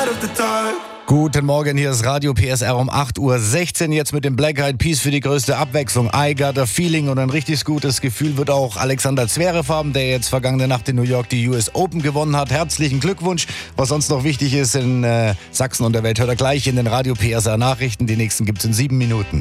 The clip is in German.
Guten Morgen, hier ist Radio PSR um 8:16 Uhr. Jetzt mit dem Black Eyed Peas für die größte Abwechslung. I Got a Feeling, und ein richtig gutes Gefühl wird auch Alexander Zverev haben, der jetzt vergangene Nacht in New York die US Open gewonnen hat. Herzlichen Glückwunsch. Was sonst noch wichtig ist in Sachsen und der Welt, hört ihr gleich in den Radio PSR Nachrichten. Die nächsten gibt's in 7 Minuten.